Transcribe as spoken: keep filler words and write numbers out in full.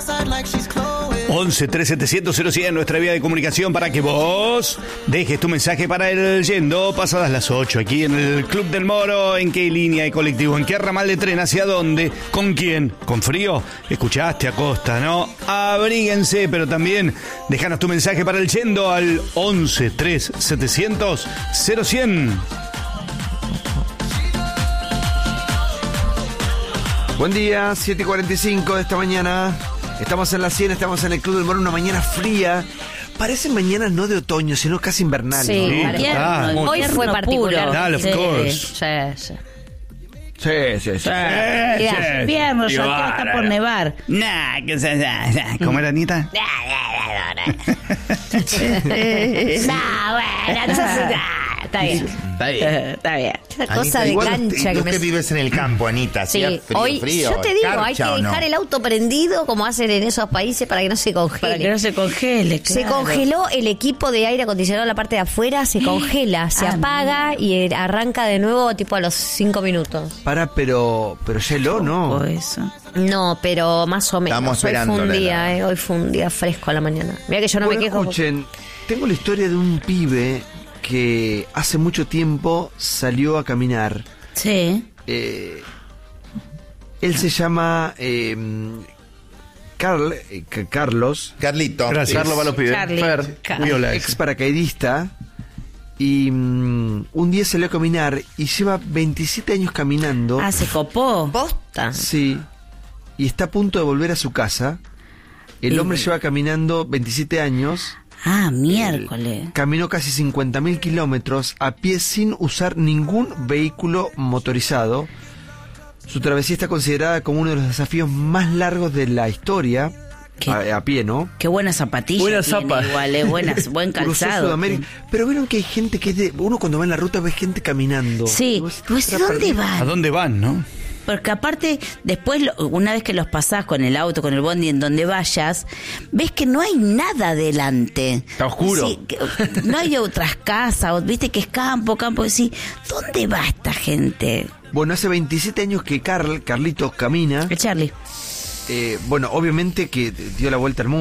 once tres setecientos cero cien, nuestra vía de comunicación para que vos dejes tu mensaje para el Yendo pasadas las ocho, aquí en el Club del Moro. ¿En qué línea de colectivo? ¿En qué ramal de tren? ¿Hacia dónde? ¿Con quién? ¿Con frío? ¿Escuchaste a Costa, no? Abríguense, pero también déjanos tu mensaje para el Yendo al once tres setecientos cero cien. Buen día, siete y cuarenta y cinco de esta mañana. Estamos en la cien, estamos en el Club del Moro, una mañana fría. Parecen mañanas no de otoño, sino casi invernales. Sí, ¿no? sí, ah, hoy fue particular. Dale, of Sí, course. sí, sí. Sí, sí, sí. Ya, invierno, ya todo está por nevar. Nah, que se, ya, ya. ¿Cómo era, Anita? No, bueno, entonces, ah, está bien. Está bien. Está bien. Esa Anita, cosa de igual cancha usted- que tú me... que vives en el campo, Anita, Sí, ¿sí? Frío, hoy frío, yo te digo, hay que ¿escarcha o no? dejar el auto prendido como hacen en esos países para que no se congele. Para que no se congele, Se claro. congeló el equipo de aire acondicionado en la parte de afuera, se congela, se Ah, apaga y eh, arranca de nuevo tipo a los cinco minutos. Para, pero, pero ya heló, ¿no? O eso. No, pero más o menos. Estamos Hoy fue un esperándole, día, ¿no? eh, hoy fue un día fresco a la mañana. Mira que yo no Bueno, me quejo. escuchen, tengo la historia de un pibe que hace mucho tiempo salió a caminar. Sí. Eh, él se llama eh, Carl, eh, C- Carlos, Carlito. Gracias. Carlos va a los pibes. Charlie. Fer, Car- Viola. ex paracaidista, y mm, un día salió a caminar y lleva veintisiete años caminando. Ah, se copó. Posta. Sí, y está a punto de volver a su casa. El Y- hombre lleva caminando veintisiete años. Ah, miércoles. Caminó casi cincuenta mil kilómetros a pie sin usar ningún vehículo motorizado. Su travesía está considerada como uno de los desafíos más largos de la historia. ¿Qué? A, a pie, ¿no? Qué buena zapatilla Buena tiene, zapa. igual, es buena, buen Cruzó calzado. Sudamérica. Pero vieron que hay gente que es de... Uno cuando va en la ruta ve gente caminando. Sí, Y vos, pues "Está ¿dónde perdido". ¿A van? dónde van, no? Porque aparte, después, lo- una vez que los pasás con el auto, con el bondi, en donde vayas, ves que no hay nada delante. Está oscuro. Sí, que- no hay otras casas, o viste que es campo, campo. Sí, ¿dónde va esta gente? Bueno, hace veintisiete años que Carl, Carlitos camina. El Charlie. Eh, bueno, obviamente que dio la vuelta al mundo.